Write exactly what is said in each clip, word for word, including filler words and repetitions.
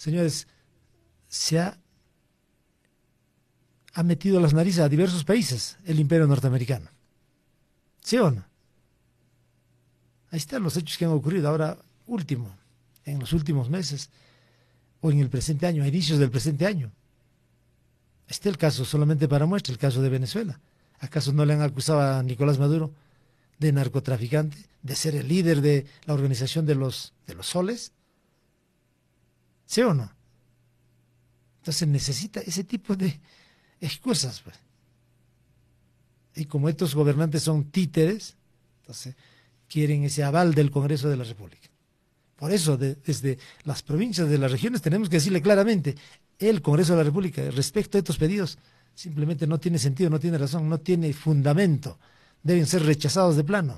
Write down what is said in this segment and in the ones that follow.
señores, se ha, ha metido las narices a diversos países el imperio norteamericano. ¿Sí o no? Ahí están los hechos que han ocurrido ahora último, en los últimos meses, o en el presente año, a inicios del presente año. Está el caso, solamente para muestra, el caso de Venezuela. ¿Acaso no le han acusado a Nicolás Maduro de narcotraficante, de ser el líder de la organización de los, de los soles? ¿Sí o no? Entonces necesita ese tipo de excusas, pues. Y como estos gobernantes son títeres, entonces quieren ese aval del Congreso de la República. Por eso, de, desde las provincias, de las regiones, tenemos que decirle claramente, el Congreso de la República, respecto a estos pedidos, simplemente no tiene sentido, no tiene razón, no tiene fundamento, deben ser rechazados de plano.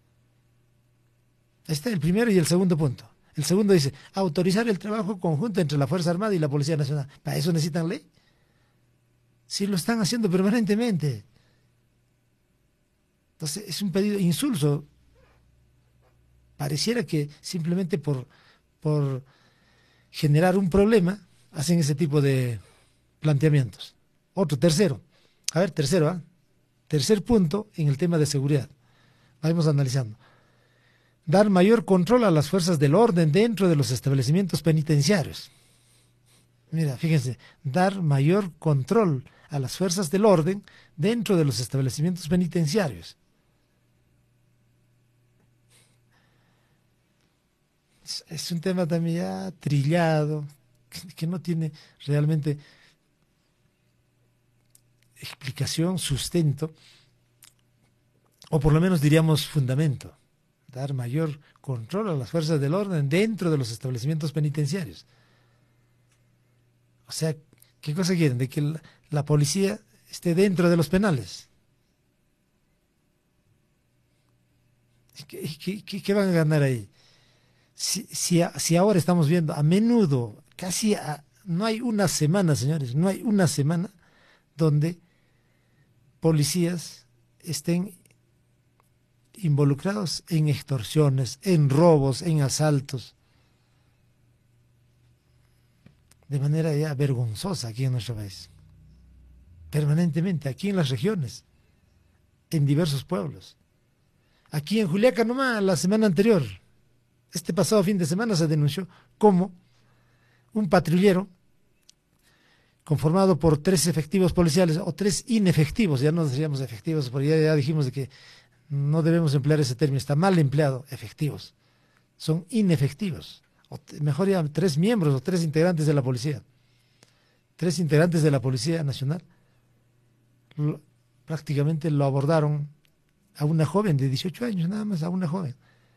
Ahí está el primero y el segundo punto. El segundo dice, autorizar el trabajo conjunto entre la Fuerza Armada y la Policía Nacional. ¿Para eso necesitan ley? Si lo están haciendo permanentemente. Entonces, es un pedido insulso. Pareciera que simplemente por, por generar un problema hacen ese tipo de planteamientos. Otro, tercero. A ver, tercero, ¿ah? Tercer punto en el tema de seguridad. Vamos analizando. Dar mayor control a las fuerzas del orden dentro de los establecimientos penitenciarios. Mira, fíjense, dar mayor control a las fuerzas del orden dentro de los establecimientos penitenciarios. Es, es un tema también ya trillado, que, que no tiene realmente explicación, sustento, o por lo menos diríamos fundamento. Dar mayor control a las fuerzas del orden dentro de los establecimientos penitenciarios. O sea, ¿qué cosa quieren? De que la, la policía esté dentro de los penales. ¿Qué, qué, qué, qué van a ganar ahí? Si, si, si ahora estamos viendo a menudo, casi a, no hay una semana, señores, no hay una semana donde policías estén involucrados en extorsiones, en robos, en asaltos, de manera ya vergonzosa aquí en nuestro país, permanentemente, aquí en las regiones, en diversos pueblos. Aquí en Juliaca nomás, la semana anterior, este pasado fin de semana se denunció cómo un patrullero conformado por tres efectivos policiales o tres inefectivos, ya no decíamos efectivos, porque ya, ya dijimos de que no debemos emplear ese término, está mal empleado, efectivos, son inefectivos, o mejor ya tres miembros o tres integrantes de la policía, tres integrantes de la Policía Nacional, lo, prácticamente lo abordaron a una joven de dieciocho años, nada más, a una joven,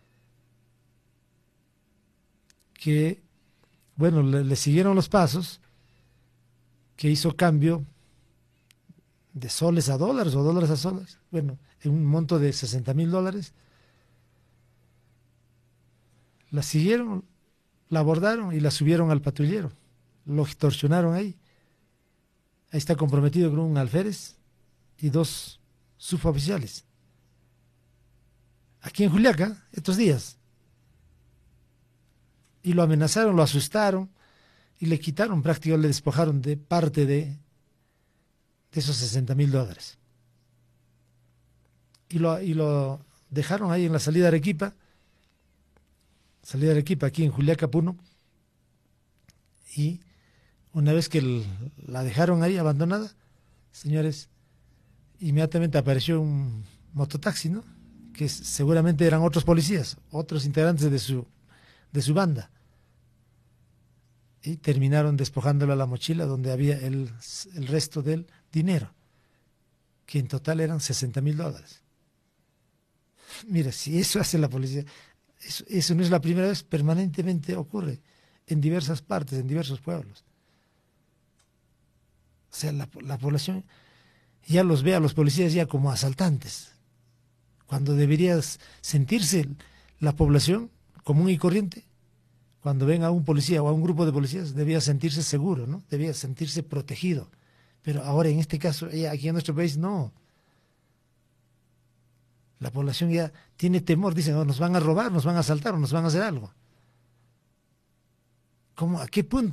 que, bueno, le, le siguieron los pasos, que hizo cambio de soles a dólares o dólares a soles, bueno, en un monto de sesenta mil dólares, la siguieron, la abordaron y la subieron al patrullero, lo extorsionaron ahí, ahí está comprometido con un alférez y dos suboficiales, aquí en Juliaca, estos días, y lo amenazaron, lo asustaron, y le quitaron, prácticamente le despojaron de parte de, de esos sesenta mil dólares. Y lo, y lo dejaron ahí en la salida de Arequipa, salida de Arequipa, aquí en Juliaca, Puno, y una vez que el, la dejaron ahí abandonada, señores, inmediatamente apareció un mototaxi, ¿no? Que seguramente eran otros policías, otros integrantes de su, de su banda. Y terminaron despojándole la mochila donde había el, el resto del dinero, que en total eran sesenta mil dólares. Mira, si eso hace la policía, eso, eso no es la primera vez, permanentemente ocurre en diversas partes, en diversos pueblos. O sea, la, la población ya los ve a los policías ya como asaltantes, cuando deberías sentirse la población común y corriente. Cuando ven a un policía o a un grupo de policías, debía sentirse seguro, ¿no? Debía sentirse protegido. Pero ahora, en este caso, aquí en nuestro país, no. La población ya tiene temor, dicen, oh, nos van a robar, nos van a asaltar o nos van a hacer algo. ¿Cómo? ¿A qué punto?